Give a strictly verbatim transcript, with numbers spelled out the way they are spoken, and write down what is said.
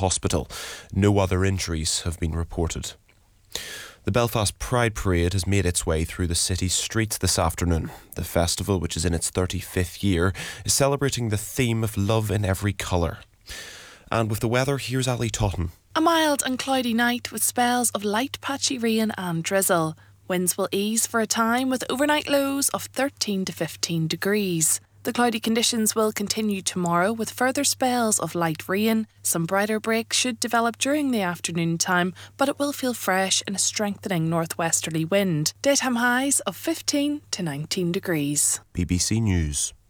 hospital. No other injuries have been reported. The Belfast Pride Parade has made its way through the city's streets this afternoon. The festival, which is in its thirty-fifth year, is celebrating the theme of love in every colour. And with the weather, here's Ali Totten. A mild and cloudy night with spells of light patchy rain and drizzle. Winds will ease for a time with overnight lows of thirteen to fifteen degrees. The cloudy conditions will continue tomorrow with further spells of light rain. Some brighter breaks should develop during the afternoon time, but it will feel fresh in a strengthening northwesterly wind. Daytime highs of fifteen to nineteen degrees. B B C News.